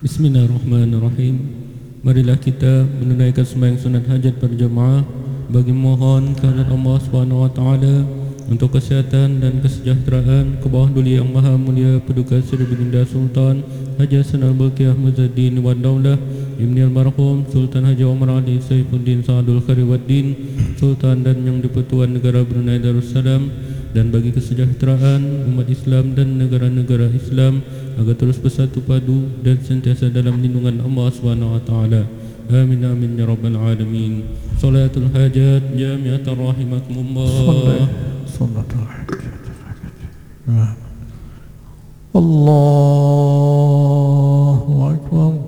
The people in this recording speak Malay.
Bismillahirrahmanirrahim. Marilah kita menunaikan sembahyang sunat hajat berjemaah bagi mohon kehadirat Allah SWT untuk kesihatan dan kesejahteraan ke bawah duli Yang Maha Mulia Paduka Sri Baginda Sultan Haji Hasan Al-Bolkiah Muzaddin Wad Daulah Ibni Almarhum Sultan Haji Omar Ali Saifuddin Sa'adul Khariwaddin Sultan dan Yang di-Pertuan Negara Brunei Darussalam, dan bagi kesejahteraan umat Islam dan negara-negara Islam agar terus bersatu padu dan sentiasa dalam lindungan Allah SWT. Amin amin ya rabbal alamin. Salatul hajat jami'atan rahimakumullah. Salatul hajat. Allahu akbar.